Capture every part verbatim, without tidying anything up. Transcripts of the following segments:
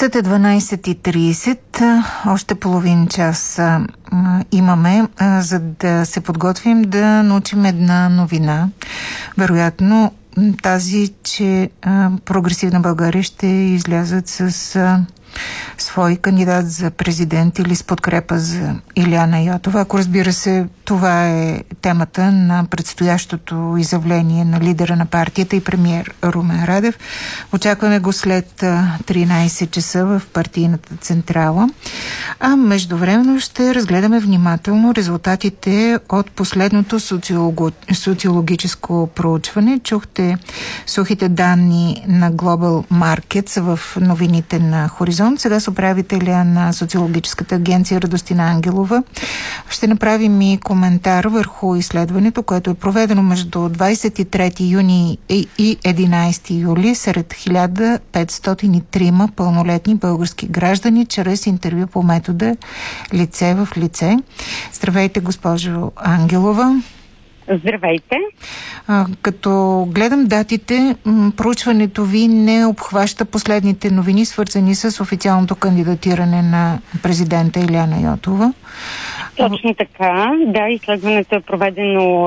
Часът е дванайсет и трийсет. Още половин час а, имаме, а, за да се подготвим да научим една новина. Вероятно тази, че а, Прогресивна България ще излязат с а, свой кандидат за президент или с подкрепа за Илияна Йотова. Ако разбира се, това е темата на предстоящото изявление на лидера на партията и премиер Румен Радев. Очакваме го след тринайсет часа в партийната централа. А междувременно ще разгледаме внимателно резултатите от последното социолого... социологическо проучване. Чухте сухите данни на Global Markets в новините на Хоризонт. Сега с управителя на социологическата агенция Радостина Ангелова ще направим и коментар върху изследването, което е проведено между двайсет и трети юни и единайсети юли сред хиляда петстотин и трима пълнолетни български граждани чрез интервю по метода лице в лице. Здравейте, госпожо Ангелова. Здравейте. А, като гледам датите, м- проучването ви не обхваща последните новини, свързани с официалното кандидатиране на президента Илияна Йотова. Точно така. Да, изследването е проведено,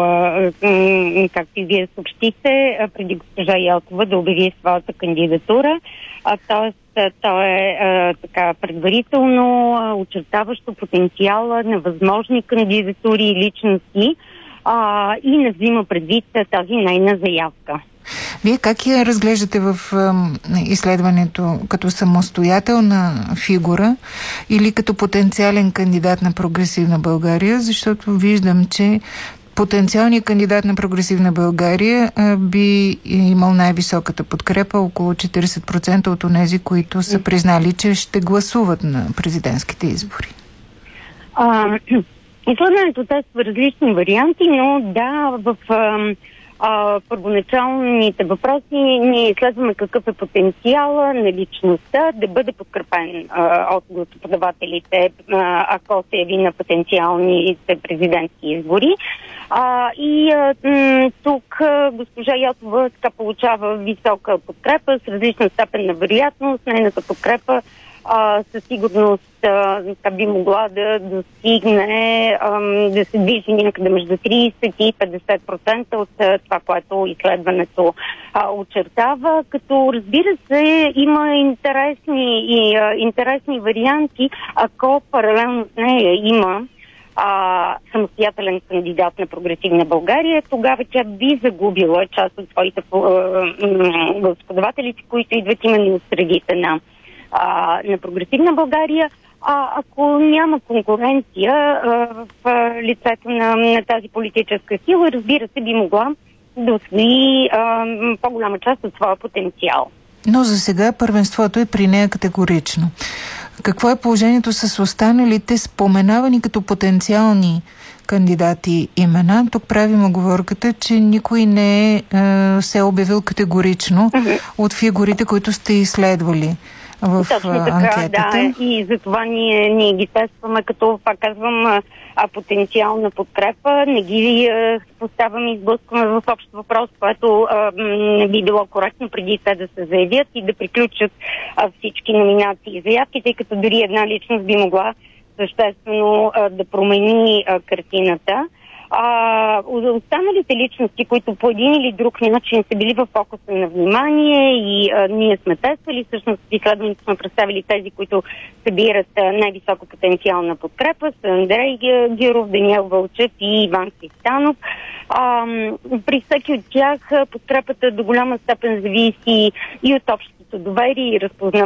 както и вие съобщихте, преди госпожа Йотова да обяви своята кандидатура. Тоест, то е а, така предварително а, очертаващо потенциала на възможни кандидатури и личности, А, и не взима предвид тази нейна заявка. Вие как я разглеждате в а, изследването? Като самостоятелна фигура или като потенциален кандидат на Прогресивна България? Защото виждам, че потенциалният кандидат на Прогресивна България а, би имал най-високата подкрепа, около четирийсет процента от онези, които са признали, че ще гласуват на президентските избори. А, Изследването тества различни варианти, но да, в а, а, първоначалните въпроси ние изследваме какъв е потенциала на личността да бъде подкрепен а, от гласоподавателите, а, ако се яви на потенциалните президентски избори. А, и а, м- тук а, госпожа Йотова така получава висока подкрепа с различна степен на вероятност. Нейната подкрепа А, със сигурност а, би могла да достигне, а, да се движи някъде между трийсет и петдесет процента от а, това, което изследването а, очертава, като разбира се има интересни, и, а, интересни варианти, ако паралелно с нея има а, самостоятелен кандидат на Прогресивна България, тогава тя би загубила част от своите господавателите, които идват именно от средите на на Прогресивна България, а ако няма конкуренция а, в а, лицето на, на тази политическа сила, разбира се, би могла да усвои по-голяма част от своя потенциал. Но за сега първенството е при нея категорично. Какво е положението с останалите споменавани като потенциални кандидати имена? Тук правим оговорката, че никой не е, е се обявил категорично uh-huh. от фигурите, които сте изследвали в Точно така, анкетата. Да, и за това ние, ние ги тестваме, като, пак казвам, а, потенциална подкрепа. Не ги а, поставяме и сблъскваме в общ въпрос, което а, не би било коректно преди те да се заявят и да приключат а, всички номинации и заявки, тъй като дори една личност би могла съществено а, да промени а, картината. А, останалите личности, които по един или друг начин са били в фокуса на внимание и а, ние сме тествали, всъщност в изследването сме представили тези, които събират а, най-висока потенциална подкрепа, с Андрей Гиров, Даниел Вълчев и Иван Христанов. А, при всеки от тях подкрепата до голяма степен зависи и от общото доверие и разпознаване